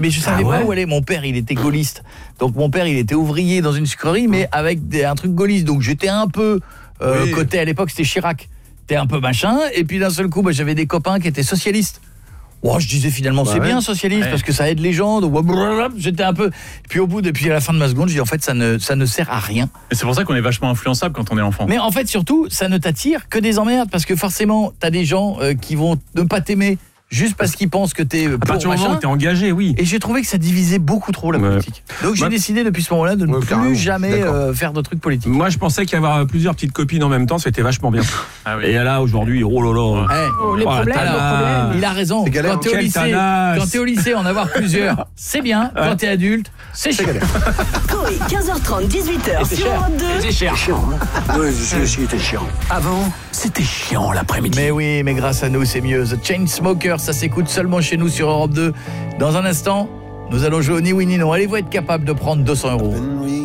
mais je savais pas où aller. Mon père, il était gaulliste. Donc mon père, il était ouvrier dans une sucrerie, mais avec un truc gaulliste. Donc j'étais un peu côté, à l'époque, c'était Chirac. T'es un peu machin, et puis d'un seul coup, j'avais des copains qui étaient socialistes. Oh, je disais finalement c'est bien socialiste parce que ça aide les gens. Donc, j'étais un peu. Puis au bout, depuis à la fin de ma seconde, je dis en fait ça ne sert à rien. Et c'est pour ça qu'on est vachement influençable quand on est enfant. Mais en fait surtout, ça ne t'attire que des emmerdes parce que forcément, t'as des gens qui vont ne pas t'aimer juste parce qu'ils pensent que t'es pour à partir du moment où t'es engagé, oui. Et j'ai trouvé que ça divisait beaucoup trop la politique. Donc j'ai décidé depuis ce moment-là de ne plus jamais faire de trucs politiques. Moi je pensais qu'avoir plusieurs petites copines en même temps c'était vachement bien. Et là aujourd'hui, oh là là. Les problèmes. Il a raison. Quand t'es au lycée, en avoir plusieurs, c'est bien. Quand t'es adulte, c'est chiant. Coé, 15h30, 18h sur Europe 2. C'est chiant. Oui, c'était chiant. Avant, c'était chiant l'après-midi. Mais oui, mais grâce à nous, c'est mieux. The Chainsmokers, ça s'écoute seulement chez nous sur Europe 2. Dans un instant, nous allons jouer au Ni Oui Ni Non. Allez-vous être capable de prendre 200 €?